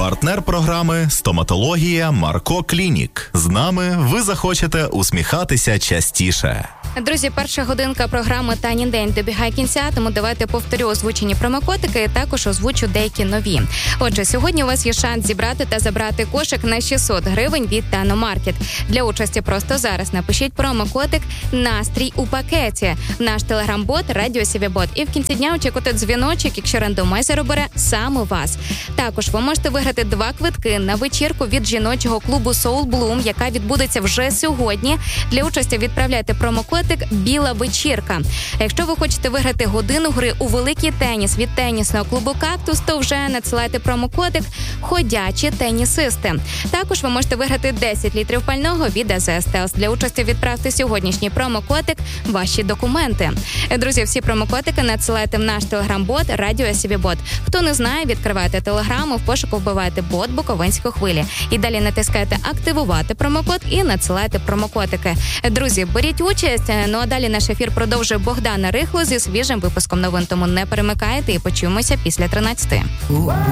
Партнер програми «Стоматологія Марко Клінік». З нами ви захочете усміхатися частіше. Друзі, перша годинка програми «Танін день» добігає кінця, тому давайте повторю озвучені промокодики і також озвучу деякі нові. Отже, сьогодні у вас є шанс зібрати та забрати кошик на 600 гривень від Таномаркет. Для участі просто зараз напишіть промокодик «Настрій у пакеті» в наш телеграм-бот «Радіо Сівібот». І в кінці дня очікуйте дзвіночок, якщо рандомайзер обере саме вас. Також ви можете виграти 2 квитки на вечірку від жіночого клубу Soul Bloom, яка відбудеться вже сьогодні. Для участі відправляйте промокодик «Біла вечірка». А якщо ви хочете виграти годину гри у великий теніс від тенісного клубу «Кактус», то вже надсилайте промокодик «Ходячі тенісисти». Також ви можете виграти 10 літрів пального від АЗС Телс. Для участі відправте сьогоднішній промокодик «Ваші документи». Друзі, всі промокодики надсилайте в наш телеграм-бот «Радіо Сівібот». Хто не знає, відкривайте телеграму, в пошуку вбивайте бот Буковинської хвилі. І далі натискайте «Активувати промокод» і надсилайте промокодики. Друзі, беріть участь. Ну а далі наш ефір продовжує Богдана Рихло зі свіжим випуском новин. Тому не перемикайте і почуємося після 13.